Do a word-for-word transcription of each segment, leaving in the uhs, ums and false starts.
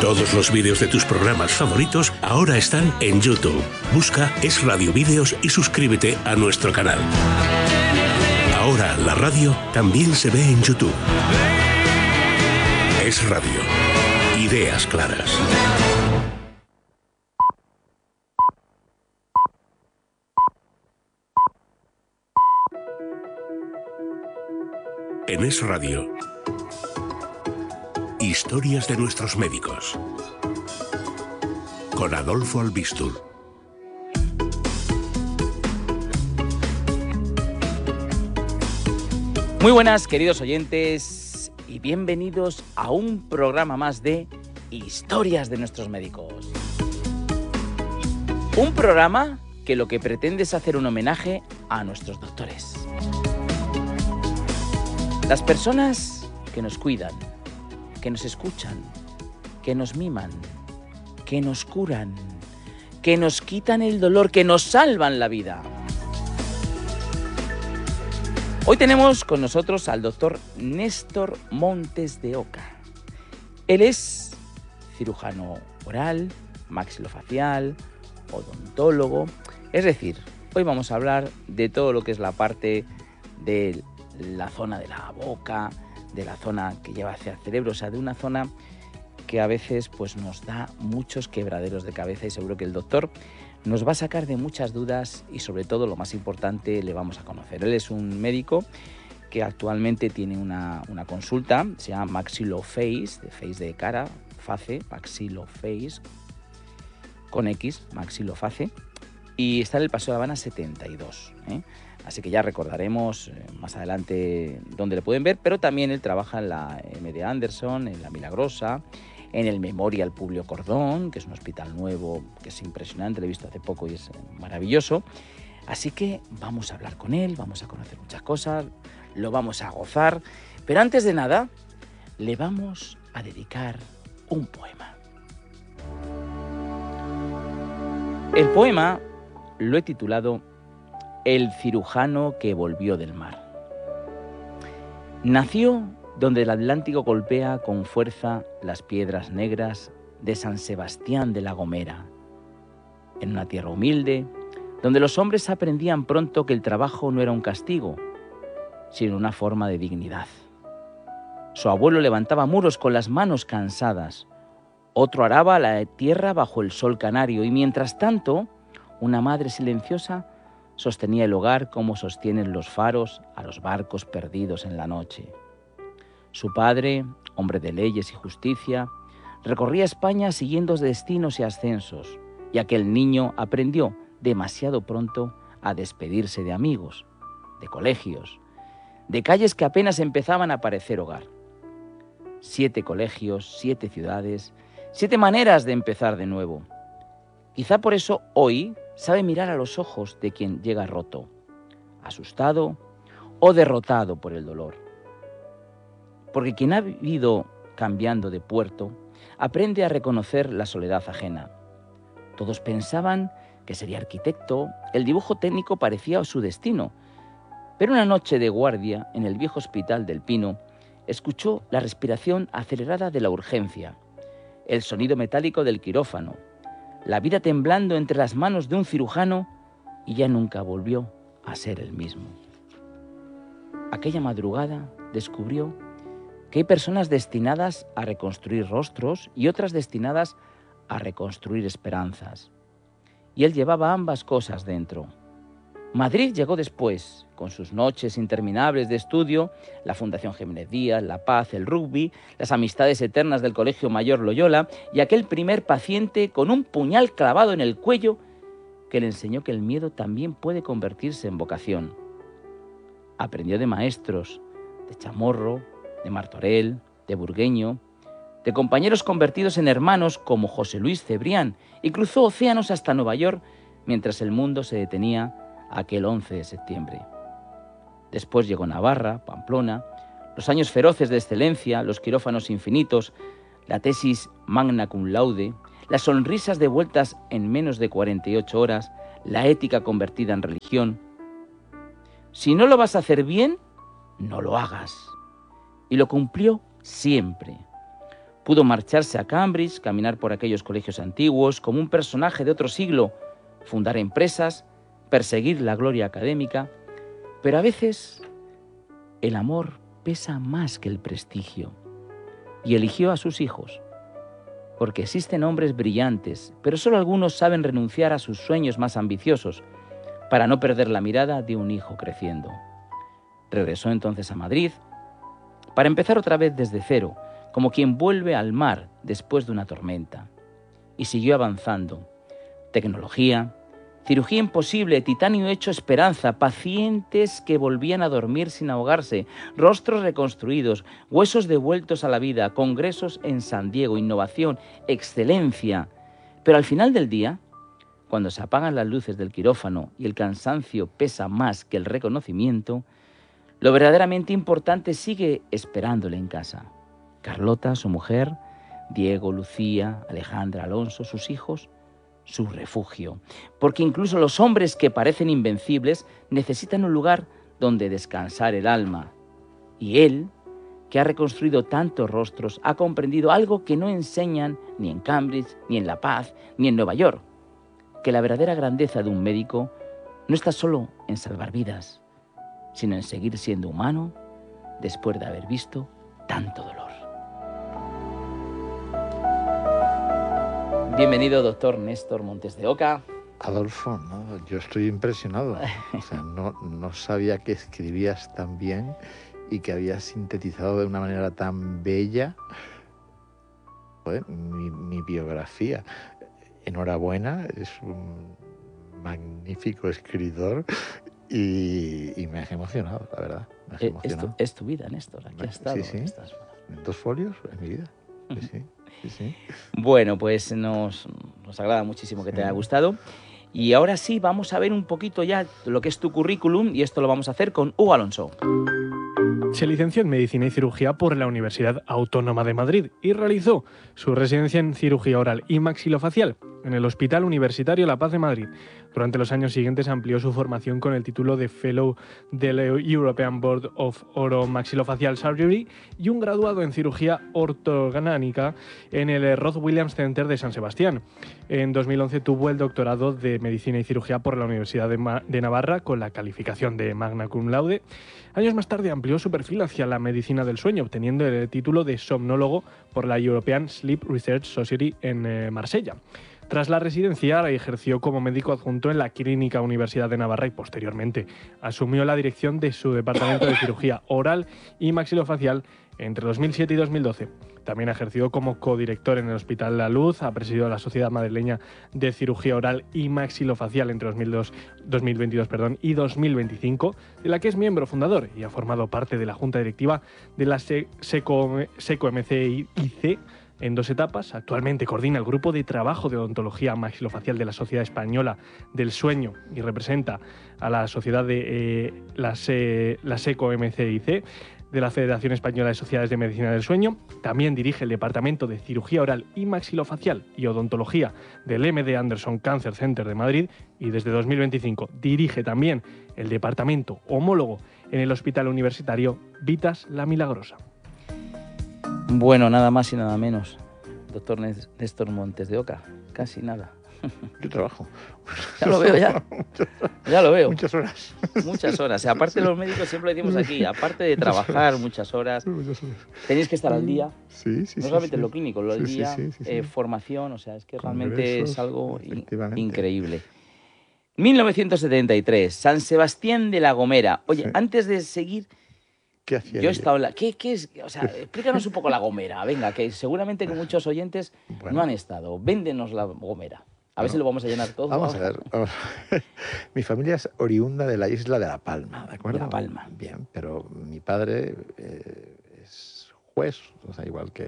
Todos los vídeos de tus programas favoritos ahora están en YouTube. Busca Es Radio Vídeos y suscríbete a nuestro canal. Ahora la radio también se ve en YouTube. Es Radio. Ideas claras. En Es Radio. Historias de nuestros médicos. Con Adolfo Albistur. Muy buenas, queridos oyentes, y bienvenidos a un programa más de Historias de nuestros médicos. Un programa que lo que pretende es hacer un homenaje a nuestros doctores. Las personas que nos cuidan, que nos escuchan, que nos miman, que nos curan, que nos quitan el dolor, que nos salvan la vida. Hoy tenemos con nosotros al doctor Néstor Montes de Oca. Él es cirujano oral, maxilofacial, odontólogo. Es decir, hoy vamos a hablar de todo lo que es la parte de la zona de la boca, de la zona que lleva hacia el cerebro, o sea, de una zona que a veces pues, nos da muchos quebraderos de cabeza y seguro que el doctor nos va a sacar de muchas dudas y sobre todo, lo más importante, le vamos a conocer. Él es un médico que actualmente tiene una, una consulta, se llama Maxilloface, de face de cara, face, Maxilloface, con X, Maxilloface, y está en el Paseo de La Habana setenta y dos, ¿eh? Así que ya recordaremos eh, más adelante dónde le pueden ver, pero también él trabaja en la M D Anderson, en la Milagrosa, en el Memorial Publio Cordón, que es un hospital nuevo, que es impresionante, lo he visto hace poco y es maravilloso. Así que vamos a hablar con él, vamos a conocer muchas cosas, lo vamos a gozar, pero antes de nada, le vamos a dedicar un poema. El poema lo he titulado El cirujano que volvió del mar. Nació donde el Atlántico golpea con fuerza las piedras negras de San Sebastián de la Gomera, en una tierra humilde, donde los hombres aprendían pronto que el trabajo no era un castigo, sino una forma de dignidad. Su abuelo levantaba muros con las manos cansadas, otro araba la tierra bajo el sol canario, y mientras tanto, una madre silenciosa sostenía el hogar como sostienen los faros a los barcos perdidos en la noche. Su padre, hombre de leyes y justicia, recorría España siguiendo destinos y ascensos, y aquel niño aprendió demasiado pronto a despedirse de amigos, de colegios, de calles que apenas empezaban a parecer hogar. Siete colegios, siete ciudades, siete maneras de empezar de nuevo. Quizá por eso hoy sabe mirar a los ojos de quien llega roto, asustado o derrotado por el dolor. Porque quien ha vivido cambiando de puerto aprende a reconocer la soledad ajena. Todos pensaban que sería arquitecto, el dibujo técnico parecía su destino, pero una noche de guardia en el viejo hospital del Pino escuchó la respiración acelerada de la urgencia, el sonido metálico del quirófano, la vida temblando entre las manos de un cirujano y ya nunca volvió a ser el mismo. Aquella madrugada descubrió que hay personas destinadas a reconstruir rostros y otras destinadas a reconstruir esperanzas. Y él llevaba ambas cosas dentro. Madrid llegó después, con sus noches interminables de estudio, la Fundación Jiménez Díaz, La Paz, el rugby, las amistades eternas del Colegio Mayor Loyola y aquel primer paciente con un puñal clavado en el cuello que le enseñó que el miedo también puede convertirse en vocación. Aprendió de maestros, de Chamorro, de Martorell, de Burgueño, de compañeros convertidos en hermanos como José Luis Cebrián, y cruzó océanos hasta Nueva York mientras el mundo se detenía aquel once de septiembre. Después llegó Navarra, Pamplona, los años feroces de excelencia, los quirófanos infinitos, la tesis magna cum laude, las sonrisas devueltas en menos de cuarenta y ocho horas, la ética convertida en religión. Si no lo vas a hacer bien, no lo hagas. Y lo cumplió siempre. Pudo marcharse a Cambridge, caminar por aquellos colegios antiguos, como un personaje de otro siglo, fundar empresas, perseguir la gloria académica, pero a veces el amor pesa más que el prestigio, y eligió a sus hijos, porque existen hombres brillantes, pero solo algunos saben renunciar a sus sueños más ambiciosos para no perder la mirada de un hijo creciendo. Regresó entonces a Madrid para empezar otra vez desde cero, como quien vuelve al mar después de una tormenta, y siguió avanzando. Tecnología, cirugía imposible, titanio hecho esperanza, pacientes que volvían a dormir sin ahogarse, rostros reconstruidos, huesos devueltos a la vida, congresos en San Diego, innovación, excelencia. Pero al final del día, cuando se apagan las luces del quirófano y el cansancio pesa más que el reconocimiento, lo verdaderamente importante sigue esperándole en casa. Carlota, su mujer, Diego, Lucía, Alejandra, Alonso, sus hijos, su refugio. Porque incluso los hombres que parecen invencibles necesitan un lugar donde descansar el alma. Y él, que ha reconstruido tantos rostros, ha comprendido algo que no enseñan ni en Cambridge, ni en La Paz, ni en Nueva York. Que la verdadera grandeza de un médico no está solo en salvar vidas, sino en seguir siendo humano después de haber visto tanto dolor. Bienvenido, doctor Néstor Montes de Oca. Adolfo, no, yo estoy impresionado. O sea, no, no sabía que escribías tan bien y que habías sintetizado de una manera tan bella, joder, mi, mi biografía. Enhorabuena, es un magnífico escritor y, y me has emocionado, la verdad. Me has Eh, emocionado. Es, tu, es tu vida, Néstor. Aquí has estado. Sí, sí. Aquí estás. ¿En dos folios? Es mi vida. Sí, sí. Sí, sí. Bueno, pues nos, nos agrada muchísimo que te Sí. haya gustado. Y ahora sí, vamos a ver un poquito ya lo que es tu currículum, y esto lo vamos a hacer con Hugo Alonso. Se licenció en Medicina y Cirugía por la Universidad Autónoma de Madrid y realizó su residencia en Cirugía Oral y Maxilofacial en el Hospital Universitario La Paz de Madrid. Durante los años siguientes amplió su formación con el título de Fellow del European Board of Oromaxilofacial Surgery y un graduado en Cirugía Ortogánica en el Roth Williams Center de San Sebastián. En dos mil once tuvo el doctorado de Medicina y Cirugía por la Universidad de, Ma- de Navarra con la calificación de Magna Cum Laude. Años más tarde amplió su perfil hacia la medicina del sueño, obteniendo el título de somnólogo por la European Sleep Research Society en eh, Marsella. Tras la residencia, ejerció como médico adjunto en la Clínica Universidad de Navarra y posteriormente asumió la dirección de su departamento de cirugía oral y maxilofacial entre dos mil siete y dos mil doce. También ha ejercido como codirector en el Hospital La Luz, ha presidido la Sociedad Madrileña de Cirugía Oral y Maxilofacial entre dos mil dos, dos mil veintidós perdón, y dos mil veinticinco, de la que es miembro fundador y ha formado parte de la Junta Directiva de la SECO, SECO M C I C en dos etapas. Actualmente coordina el Grupo de Trabajo de Odontología Maxilofacial de la Sociedad Española del Sueño y representa a la Sociedad de eh, la, Se, la SECO M C I C de la Federación Española de Sociedades de Medicina del Sueño. También dirige el Departamento de Cirugía Oral y Maxilofacial y Odontología del M D Anderson Cancer Center de Madrid y desde dos mil veinticinco dirige también el Departamento Homólogo en el Hospital Universitario Vitas La Milagrosa. Bueno, nada más y nada menos, doctor Néstor Montes de Oca. Casi nada. Yo trabajo. Ya lo veo, ya. Ya lo veo. Muchas horas. Muchas horas. O sea, aparte de los médicos, siempre lo decimos aquí, aparte de trabajar muchas horas, Muchas horas. tenéis que estar al día. Sí, sí, No sí, solamente sí. en lo clínico, lo del Sí, sí, día, sí, sí, sí. eh, formación, o sea, es que realmente Congresos, es algo in- efectivamente. increíble. mil novecientos setenta y tres, San Sebastián de la Gomera. Oye, Sí. antes de seguir, ¿Qué hacía yo he allí? estado en la... ¿Qué, qué es? O sea, explícanos un poco la Gomera, venga, que seguramente que muchos oyentes Bueno. no han estado. Véndenos la Gomera. A ver Bueno, si lo vamos a llenar todo. Vamos a ver. vamos a ver. Mi familia es oriunda de la isla de La Palma, ¿de acuerdo? La Palma. Bien, pero mi padre eh, es juez, o sea, igual que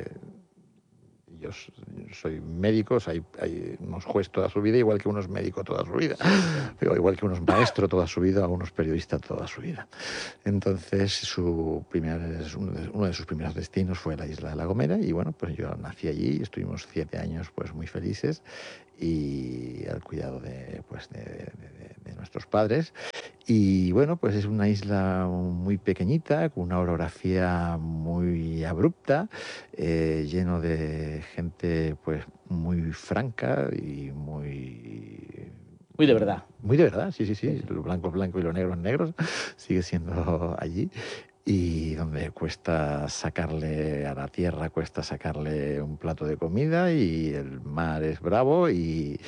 yo s- soy médico, o sea, hay, hay unos juez toda su vida, igual que unos médico toda su vida, pero igual que unos maestro toda su vida, o unos periodistas toda su vida. Entonces, su primer, uno de, uno de sus primeros destinos fue la isla de La Gomera, y bueno, pues yo nací allí, estuvimos siete años pues muy felices, y al cuidado de, pues, de, de- de- de nuestros padres. Y bueno, pues es una isla muy pequeñita, con una orografía muy abrupta, eh, lleno de gente pues muy franca y muy... Muy de verdad. Muy de verdad, sí, sí, sí. Sí, sí. Los blancos blancos y los negros negros sigue siendo allí. Y donde cuesta sacarle a la tierra, cuesta sacarle un plato de comida, y el mar es bravo y,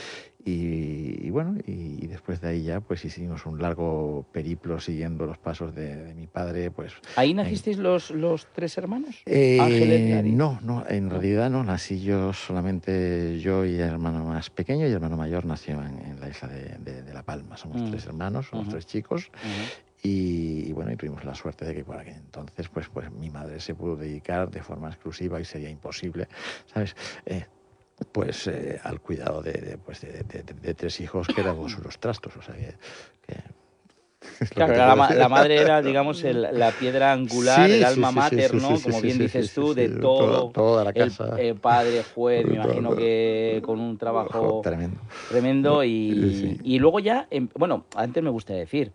y, y bueno, y, y después de ahí ya pues hicimos un largo periplo siguiendo los pasos de, de mi padre. Pues ¿Ahí en- nacisteis los, los tres hermanos? eh, Ángel, Edgar y... no, no, en ¿No? realidad no, nací yo solamente, yo y el hermano más pequeño, y el hermano mayor nació en, en la isla de, de- de La Palma. Somos Mm. tres hermanos, somos Ujú. tres chicos. Ujú. Y, y bueno, y tuvimos la suerte de que por aquel entonces pues, pues mi madre se pudo dedicar de forma exclusiva, y sería imposible, ¿sabes? Eh, pues eh, al cuidado de, de, pues, de, de- de- de tres hijos que éramos unos trastos, o sea que... que es lo Claro, que te era la, puedo ma- decir. la madre era, digamos, el- la piedra angular, el Sí, sí, alma sí, sí, mater, sí, ¿no? sí, Como sí, bien sí, dices sí, tú, sí, de sí, todo, toda, toda la el, casa. el padre, juez, me Todo, imagino todo. que con un Ojo, trabajo tremendo. tremendo. Sí, Y, sí. y luego ya, em, bueno, antes me gustaría decir,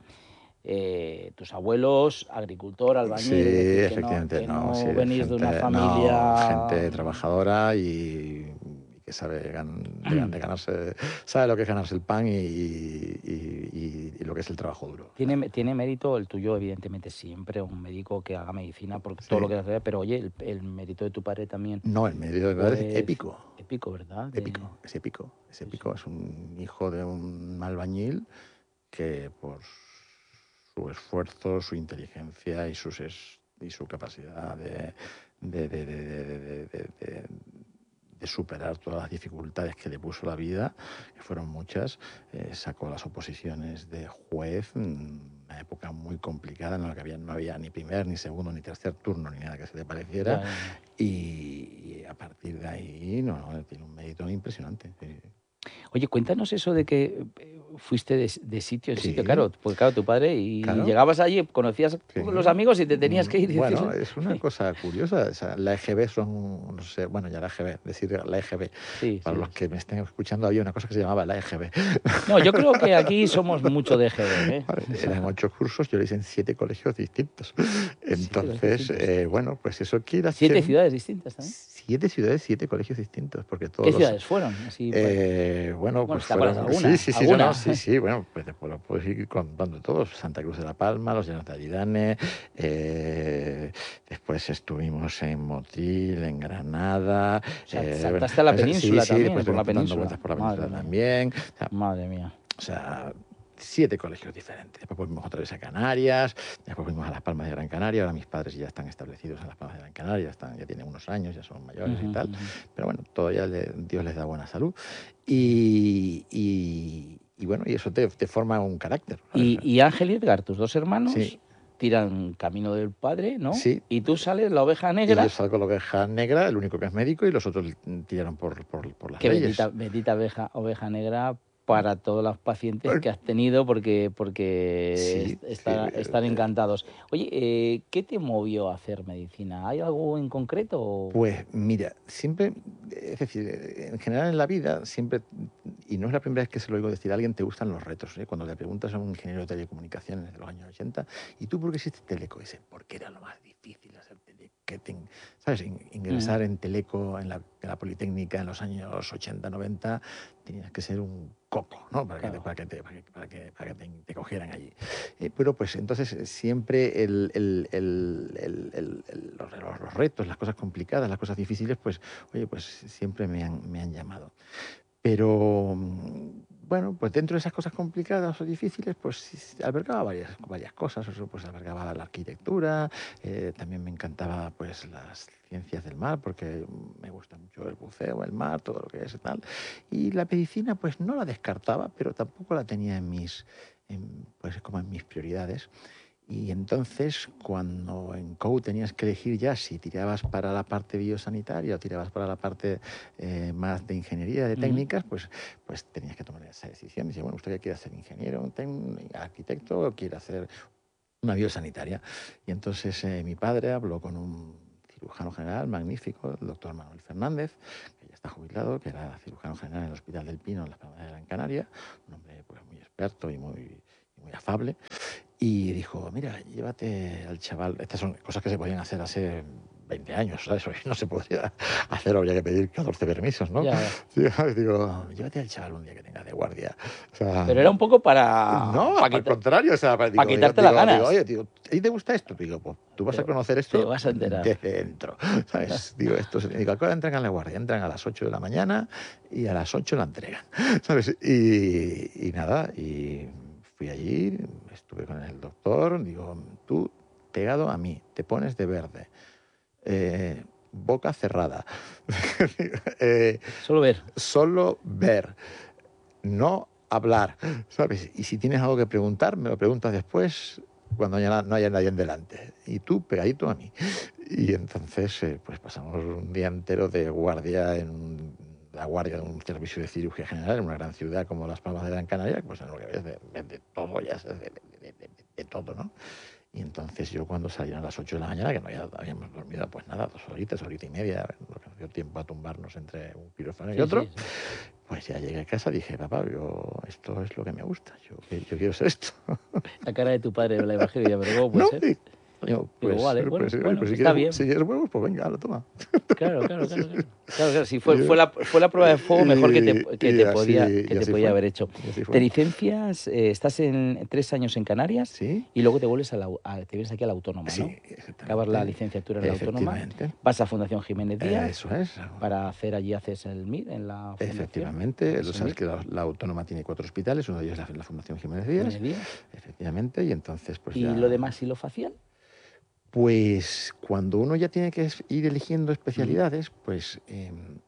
eh, tus abuelos, agricultor, Sí, albañil, es decir, que no, efectivamente, que no, sí, no venís de una gente, no, familia... gente trabajadora y, y que sabe gan- de, gan- de ganarse, sabe lo que es ganarse el pan y, y- y- y lo que es el trabajo duro. Tiene, tiene mérito el tuyo, evidentemente, siempre, un médico que haga medicina, por Sí. todo lo que hace, pero oye, el, el mérito de tu padre también, No, el medio de verdad es pues, épico, épico, ¿verdad? De- épico, es épico, es Sí, épico. sí. Es un hijo de un albañil que por su esfuerzo, su inteligencia y, sus es- y su capacidad de, de, de- de- de- de- de- de- de superar todas las dificultades que le puso la vida, que fueron muchas, eh, sacó las oposiciones de juez, en una época muy complicada en la que había, no había ni primer, ni segundo, ni tercer turno, ni nada que se le pareciera, Ya, ya, ya. y, y a partir de ahí, no, no, tiene un mérito impresionante. Sí. Oye, cuéntanos eso de que eh, fuiste de, de sitio en Sí. sitio, claro, porque claro, tu padre, y Claro. llegabas allí, conocías Sí. a los amigos y te tenías que ir y Bueno, decirle... es una cosa curiosa. O sea, la E G B son, no sé, bueno, ya la E G B, decir la E G B. Sí, Para sí, los sí. que me estén escuchando, había una cosa que se llamaba la E G B. No, yo creo que aquí somos mucho de G B, ¿eh? Vale, eran ocho cursos, yo lo hice en siete colegios distintos. Entonces, distintos. eh, bueno, pues eso quiere hacer... Siete ciudades distintas también. Siete ciudades, siete colegios distintos, porque todos ¿Qué los- ciudades fueron? Así, pues, Eh, bueno, Bueno, pues ¿te acuerdas fueron... alguna? Sí, sí, sí, ¿Alguna? no, no, sí, sí, bueno, pues después lo puedo ir contando todos. Santa Cruz de la Palma, los Llanos de Aridane, eh, después estuvimos en Motril, en Granada. O sea, eh, saltaste a la pues, península sí, sí, también, después por la estuvimos dando península. vueltas por la Madre península mía. también. O sea, Madre mía. o sea, siete colegios diferentes. Después volvimos otra vez a Canarias, después volvimos a Las Palmas de Gran Canaria. Ahora mis padres ya están establecidos en Las Palmas de Gran Canaria, ya, están, ya tienen unos años, ya son mayores Ujú, y tal. ujú. Pero bueno, todavía le- Dios les da buena salud. Y, y, y bueno, y eso te, te forma un carácter. ¿sabes? Y, y Ángel y Edgar, tus dos hermanos, Sí. tiran camino del padre, ¿no? Sí. Y tú sales la oveja Y negra. yo salgo la oveja negra, el único que es médico, y los otros tiraron por, por, por las Que leyes. bendita, bendita oveja, oveja negra para todos los pacientes que has tenido, porque, porque Sí, est- está- sí, están eh, encantados. Oye, eh, ¿qué te movió a hacer medicina? ¿Hay algo en concreto? o- Pues mira, siempre, es decir, en general en la vida, siempre, y no es la primera vez que se lo oigo decir a alguien, te gustan los retos. ¿eh? Cuando le preguntas a un ingeniero de telecomunicaciones de los años ochenta, ¿y tú por qué hiciste Teleco? Dice, porque era lo más difícil hacer Teleco. ¿Sabes? In- Ingresar Mm. en Teleco, en la, en la Politécnica, en los años ochenta, noventa, tenías que ser un coco, ¿no? Para que, te, Claro. para que, te, para que, para que, para que te, te cogieran allí. Eh, pero pues entonces eh, siempre el, el, el, el, el, el- los, los- los retos, las cosas complicadas, las cosas difíciles, pues oye, pues siempre me han, me han llamado. Pero mm, bueno, pues dentro de esas cosas complicadas o difíciles, pues sí, albergaba varias, varias cosas. Eso, pues albergaba la arquitectura, eh, también me encantaba pues las ciencias del mar, porque me gusta mucho el buceo, el mar, todo lo que es y tal. Y la medicina, pues no la descartaba, pero tampoco la tenía en mis, en, pues como en mis prioridades. Y entonces, cuando en C O U tenías que elegir ya si tirabas para la parte biosanitaria o tirabas para la parte eh, más de ingeniería, de Ujú. técnicas, pues, pues tenías que tomar esa decisión. Dice, bueno, ¿usted qué quiere hacer? ¿Ingeniero, un tec- arquitecto o quiere hacer una biosanitaria? Y entonces eh, mi padre habló con un cirujano general magnífico, el doctor Manuel Fernández, que ya está jubilado, que era cirujano general en el Hospital del Pino, en Las Palmas de Gran Canaria, un hombre pues, muy experto y muy, y muy afable. Y dijo, mira, llévate al chaval. Estas son cosas que se podían hacer hace veinte años, ¿sabes? Hoy no se podría hacer, habría que pedir catorce permisos, ¿no? Ya, ya. Sí, digo, llévate al chaval un día que tenga de guardia. O sea, Pero era un poco para... no, para al quitar- contrario. O sea, para, para quitarte las ganas. Digo, oye, digo, ¿a ti te gusta esto? Digo, pues tú vas Te- a conocer te esto vas a enterar. desde dentro, ¿sabes? Digo, esto se- digo, ¿a qué hora entran a la guardia? Entran a las ocho de la mañana y a las ocho la entregan, ¿sabes? Y, y nada, y fui allí, estuve con el doctor, digo, tú pegado a mí, te pones de verde, eh, boca cerrada, eh, Solo ver. solo ver, no hablar, ¿sabes? Y si tienes algo que preguntar, me lo preguntas después, cuando ya no haya nadie en delante. Y tú pegadito a mí. Y entonces, eh, pues pasamos un día entero de guardia en un- la guardia de un servicio de cirugía general en una gran ciudad como Las Palmas de Gran Canaria, pues en lo que ves de, de- de todo, ya sabes, de, de- de- de- de todo, ¿no? Y entonces yo cuando salieron a las ocho de la mañana, que no ya habíamos dormido, pues nada, dos horitas, horita y media, lo que nos dio tiempo a tumbarnos entre un quirófano y Sí, otro, sí, sí. pues ya llegué a casa y dije, papá, yo, esto es lo que me gusta, yo, yo quiero ser esto. La cara de tu padre me la imagino ya, pero ¿cómo puede No, ser? y- digo, pues, Digo, vale, bueno, pues, oye, bueno, pues si, está quieres, bien. si quieres huevos, pues venga, lo toma. Claro, claro, claro. Claro, claro, claro. Si fue, fue, la, fue la prueba de fuego mejor que te, que Y- y te así- podía, y que te así podía fue. haber hecho. Y así fue. Te licencias, eh, estás en tres años en Canarias Sí, y luego te vuelves a la, a- te vienes aquí a la Autónoma, ¿no? sí, exactamente. Acabas la licenciatura en la Autónoma, Efectivamente. vas a Fundación Jiménez Díaz Eso es. para hacer allí, haces el M I R en la Fundación. Efectivamente, Haces lo el sabes M I que la, la Autónoma tiene cuatro hospitales, uno de ellos es la, la Fundación Jiménez Díaz, R, Jiménez Díaz. efectivamente, y entonces pues ¿Y ya... lo de maxilofacial? Pues cuando uno ya tiene que es- ir eligiendo especialidades, pues eh,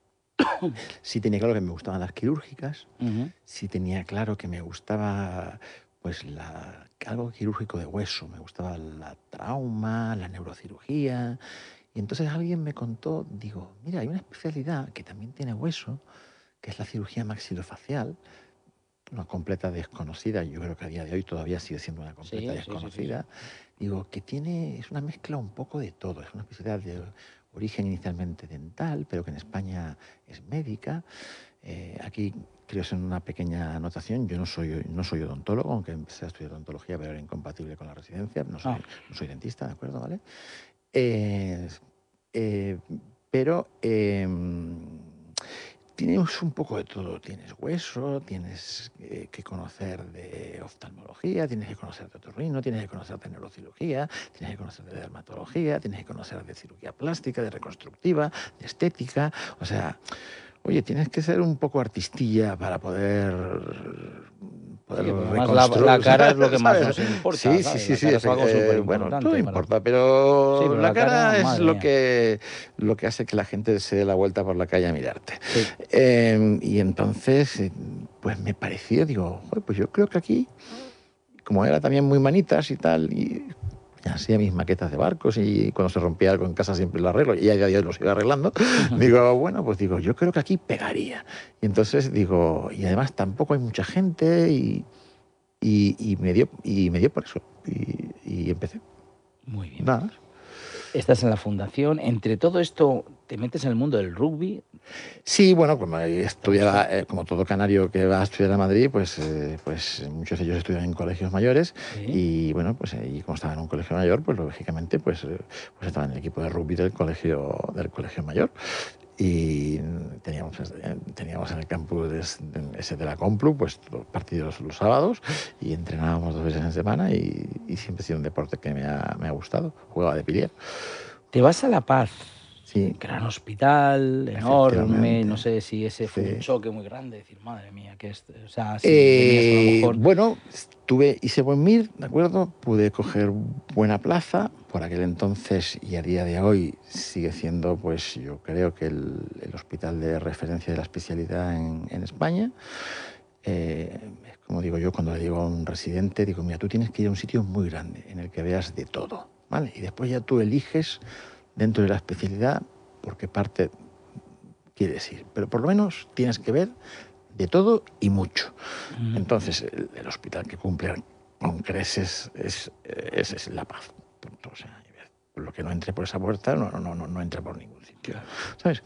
sí tenía claro que me gustaban las quirúrgicas, Ujú. sí tenía claro que me gustaba pues la, algo quirúrgico de hueso, me gustaba la trauma, la neurocirugía. Y entonces alguien me contó, digo, mira, hay una especialidad que también tiene hueso, que es la cirugía maxilofacial, una completa desconocida, yo creo que a día de hoy todavía sigue siendo una completa Sí, sí, sí, sí, desconocida. Digo, que tiene, es una mezcla un poco de todo, es una especialidad de origen inicialmente dental, pero que en España es médica. Eh, aquí quiero hacer una pequeña anotación, yo no soy, no soy odontólogo, aunque empecé a estudiar odontología, pero era incompatible con la residencia, no soy, Ah. no soy dentista, ¿de acuerdo? ¿Vale? Eh, eh, pero eh, tienes un poco de todo. Tienes hueso, tienes eh, que conocer de oftalmología, tienes que conocer de otorrino, tienes que conocer de neurocirugía, tienes que conocer de dermatología, tienes que conocer de cirugía plástica, de reconstructiva, de estética. O sea, oye, tienes que ser un poco artistilla para poder... poder Sí, porque además la- reconstruir, la cara es lo que más ¿sabes? nos importa, Sí, sí, ¿sabes? sí, La sí. cara es algo eh, superimportante bueno, todo para- importa, pero, Sí, pero la, la cara, cara, es madre lo mía. que, lo que hace que la gente se dé la vuelta por la calle a mirarte. Sí. Eh, y entonces, eh, pues me pareció, digo, "Joder, pues yo creo que aquí, como era también muy manitas y tal, y hacía mis maquetas de barcos y cuando se rompía algo en casa siempre lo arreglo y a día de hoy lo sigo arreglando, digo, bueno, pues digo, yo creo que aquí pegaría. Y entonces digo, y además tampoco hay mucha gente y, y, y me, dio, y me dio por eso. Y, y empecé. Muy bien. Nada. Estás en la fundación. Entre todo esto, te metes en el mundo del rugby. Sí, bueno, como estudiaba, eh, como todo canario que va a estudiar a Madrid, pues, eh, pues muchos de ellos estudian en colegios mayores. Sí. Y bueno, pues ahí como estaba en un colegio mayor, pues lógicamente pues, eh, pues estaba en el equipo de rugby del colegio, del colegio mayor. Y teníamos, eh, teníamos en el campus de, ese de la Complu, pues los partidos los sábados y entrenábamos dos veces en semana y, y siempre ha sido un deporte que me ha, me ha gustado. Jugaba de pilier. Te vas a La Paz. Sí. Gran hospital, enorme. Efectivamente. No sé si ese fue Sí. un choque muy grande. Decir, madre mía, que es. O sea, si venías a lo Eh, mejor. bueno, tuve, hice buen M I R, ¿de acuerdo? Pude coger buena plaza. Por aquel entonces y a día de hoy sigue siendo, pues yo creo que el, el hospital de referencia de la especialidad en, en España. Eh, es como digo yo cuando le digo a un residente, digo, mira, tú tienes que ir a un sitio muy grande en el que veas de todo, ¿vale? Y después ya tú eliges dentro de la especialidad por qué parte quieres ir. Pero por lo menos tienes que ver de todo y mucho. Mm. Entonces, el, el hospital que cumple con creces es, es, es La Paz. Punto. O sea, lo que no entre por esa puerta no, no, no, no entra por ningún sitio, ¿sabes?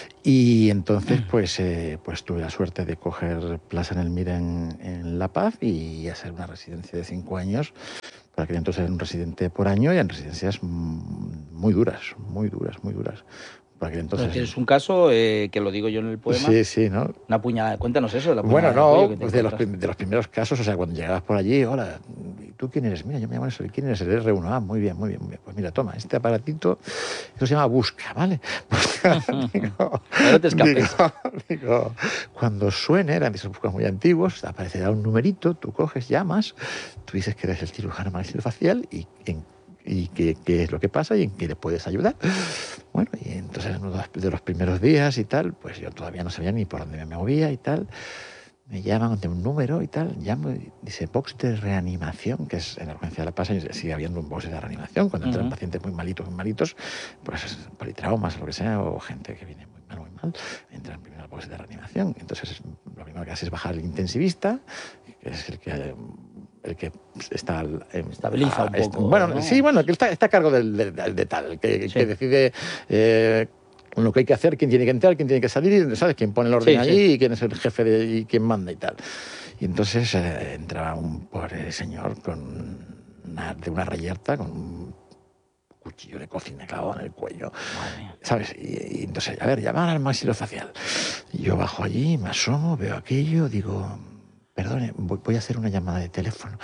Y entonces, pues, eh, pues tuve la suerte de coger plaza en el M I R en, en La Paz y hacer una residencia de cinco años Por aquel entonces era un residente por año y en residencias muy duras, muy duras, muy duras. Por aquel entonces... Tienes un caso eh, que lo digo yo en el poema. Sí, sí, ¿no? Una puñalada. Cuéntanos eso de la Bueno, puñalada. no, de, pues de, los, de los primeros casos, o sea, cuando llegabas por allí, hola, ¿tú quién eres? Mira, yo me llamo eso, ¿quién eres? El erre uno. Ah, muy bien, muy bien, muy bien. Pues mira, toma, este aparatito, eso se llama Busca, ¿vale? Busca, digo, no te escapes. Digo, digo, cuando suene, eran esos buscas muy antiguos, aparecerá un numerito, tú coges, llamas, tú dices que eres el cirujano maxilofacial y en y qué, qué es lo que pasa y en qué le puedes ayudar. Bueno, y entonces uno de los primeros días y tal, pues yo todavía no sabía ni por dónde me movía y tal. Me llaman de un número y tal, llamo y dice box de reanimación, que es en la urgencia de La Paz, sigue habiendo un box de reanimación. Cuando entran uh-huh. pacientes muy malitos, muy malitos, pues politraumas o lo que sea, o gente que viene muy mal, muy mal, entran primero al box de reanimación. Entonces lo primero que hace es bajar el intensivista, que es el que... el que está... Eh, estabiliza a, un poco. Este, bueno, ¿no? sí, bueno, que está, está a cargo del, del, del, de tal, el que, sí. que decide eh, lo que hay que hacer, quién tiene que entrar, quién tiene que salir, ¿sabes? Quién pone el orden sí, allí sí. y quién es el jefe de, y quién manda y tal. Y entonces eh, entraba un pobre señor con una, de una reyerta, con un cuchillo de cocina clavado en el cuello, ¿sabes? Y, y entonces, a ver, llamar al maxilofacial. Y yo bajo allí, me asomo, veo aquello, digo... Perdone, voy a hacer una llamada de teléfono.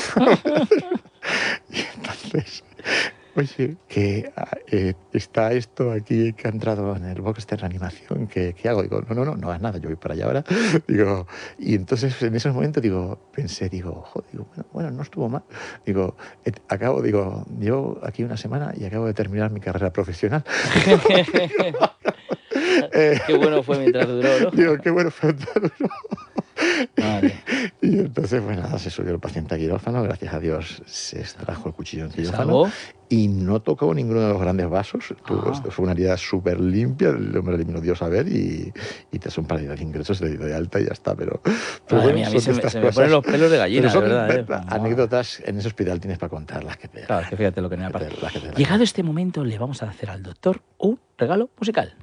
Y entonces, oye, que eh, está esto aquí que ha entrado en el box de reanimación, ¿qué, ¿qué hago? Digo, no, no, no, no hagas nada, yo voy para allá ahora. Digo, y entonces en esos momentos digo, pensé, digo, joder, digo, bueno, bueno, no estuvo mal. Digo, et, acabo, digo, llevo aquí una semana y acabo de terminar mi carrera profesional. eh, qué bueno fue mientras duró, ¿no? Digo, qué bueno fue mientras duró. Vale. Y entonces, pues nada, se subió el paciente a quirófano, gracias a Dios se extrajo el cuchillo en quirófano y no tocó ninguno de los grandes vasos. Ah. Fue una herida súper limpia, el hombre le vino Dios a ver y, y te hace un par de ingresos, le dio de alta y ya está. Pero, pero bueno, mía, a mí se, me, se me ponen los pelos de gallina, son, de verdad. ¿eh? Anécdotas en ese hospital tienes para contar las que te... Claro, que fíjate lo que me ha pasado. Llegado este momento, le vamos a hacer al doctor un regalo musical.